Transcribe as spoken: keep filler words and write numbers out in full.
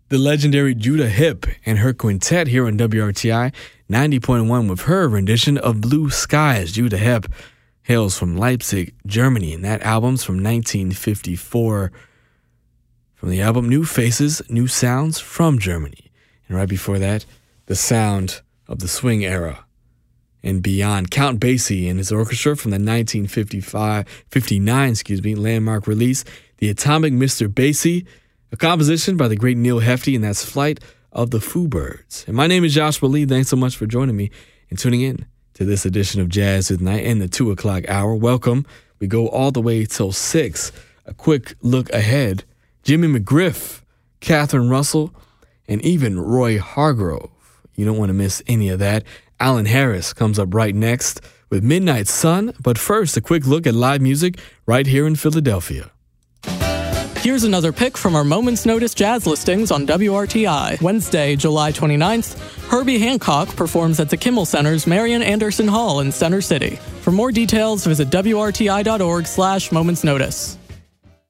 the legendary Judah Hip and her quintet here on W R T I ninety point one with her rendition of Blue Skies. Judah Hip hails from Leipzig, Germany, and that album's from nineteen fifty-four. From the album New Faces, New Sounds from Germany. And right before that, the sound of the swing era and beyond. Count Basie and his orchestra from the nineteen fifty-five, fifty-nine, excuse me, landmark release, The Atomic Mister Basie, a composition by the great Neil Hefti, and that's Flight of the Foo Birds. And my name is Joshua Lee. Thanks so much for joining me and tuning in to this edition of Jazz at Night in the two o'clock hour. Welcome. We go all the way till six. A quick look ahead. Jimmy McGriff, Catherine Russell, and even Roy Hargrove. You don't want to miss any of that. Alan Harris comes up right next with Midnight Sun. But first, a quick look at live music right here in Philadelphia. Here's another pick from our Moments Notice jazz listings on W R T I. Wednesday, July twenty-ninth, Herbie Hancock performs at the Kimmel Center's Marian Anderson Hall in Center City. For more details, visit W R T I dot org slash Moments Notice.